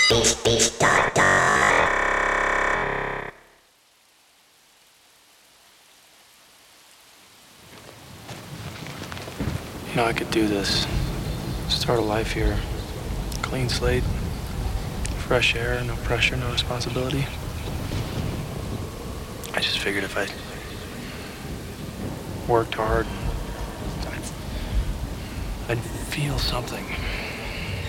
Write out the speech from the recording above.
You know, I could do this. Start a life here. Clean slate, fresh air, no pressure, no responsibility. I just figured if I worked hard, I'd feel something.